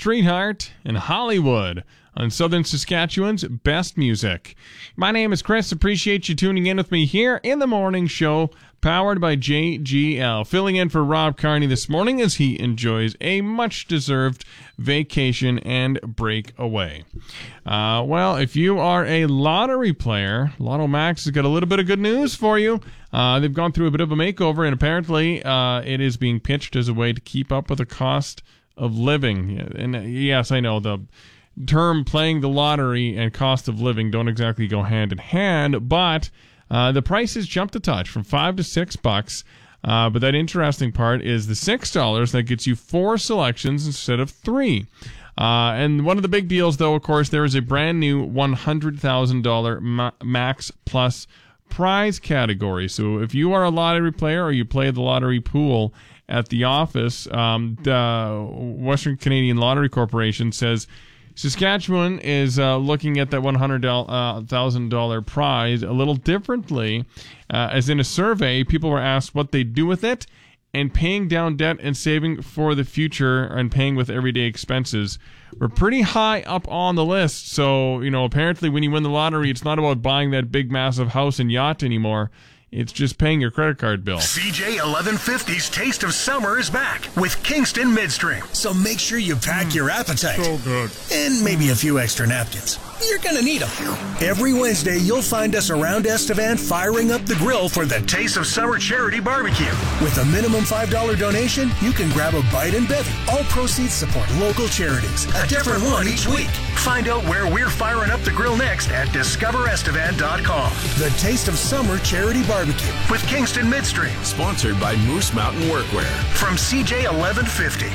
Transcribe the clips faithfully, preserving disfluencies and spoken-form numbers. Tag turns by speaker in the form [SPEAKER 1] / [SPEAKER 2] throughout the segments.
[SPEAKER 1] Streetheart and Hollywood on Southern Saskatchewan's best music. My name is Chris. Appreciate you tuning in with me here in the morning show, powered by J G L. Filling in for Rob Carney this morning as he enjoys a much-deserved vacation and break away. Uh, well, if you are a lottery player, Lotto Max has got a little bit of good news for you. Uh, they've gone through a bit of a makeover, and apparently uh, it is being pitched as a way to keep up with the cost of living. And uh, yes, I know the term playing the lottery and cost of living don't exactly go hand in hand, but uh, the prices jumped a touch from five to six bucks. Uh, but that interesting part is the six dollars that gets you four selections instead of three. Uh, and one of the big deals, though, of course, there is a brand new one hundred thousand dollars ma- Max Plus prize category. So if you are a lottery player or you play the lottery pool at the office, um, the Western Canadian Lottery Corporation says Saskatchewan is uh, looking at that one hundred thousand dollars prize a little differently. Uh, as in a survey, people were asked what they do with it, and paying down debt and saving for the future and paying with everyday expenses were pretty high up on the list. So, you know, apparently when you win the lottery, it's not about buying that big, massive house and yacht anymore. It's just paying your credit card bill.
[SPEAKER 2] C J eleven fifty's Taste of Summer is back with Kingston Midstream. So make sure you pack mm, your appetite.
[SPEAKER 1] So good.
[SPEAKER 2] And maybe a few extra napkins. You're going to need them. Every Wednesday, you'll find us around Estevan firing up the grill for the Taste of Summer Charity Barbecue. With a minimum five dollars donation, you can grab a bite and bevy. All proceeds support local charities. A different one each week. Find out where we're firing up the grill next at discover estevan dot com. The Taste of Summer Charity Barbecue with Kingston Midstream.
[SPEAKER 3] Sponsored by Moose Mountain Workwear.
[SPEAKER 2] From C J eleven fifty.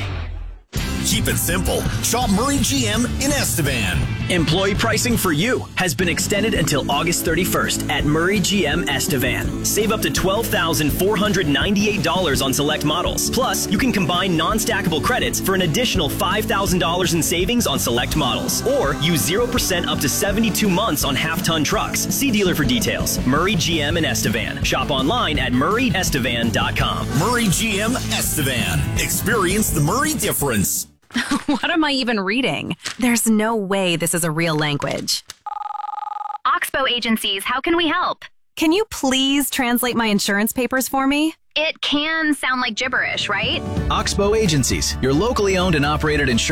[SPEAKER 3] Keep it simple. Shop Murray G M in Estevan.
[SPEAKER 4] Employee pricing for you has been extended until August thirty-first at Murray G M Estevan. Save up to twelve thousand four hundred ninety-eight dollars on select models. Plus, you can combine non-stackable credits for an additional five thousand dollars in savings on select models. Or use zero percent up to seventy-two months on half-ton trucks. See dealer for details. Murray G M in Estevan. Shop online at murray estevan dot com.
[SPEAKER 3] Murray G M Estevan. Experience the Murray difference.
[SPEAKER 5] What am I even reading? There's no way this is a real language.
[SPEAKER 6] Oxbow Agencies, how can we help?
[SPEAKER 5] Can you please translate my insurance papers for me?
[SPEAKER 6] It can sound like gibberish, right?
[SPEAKER 4] Oxbow Agencies, your locally owned and operated insurance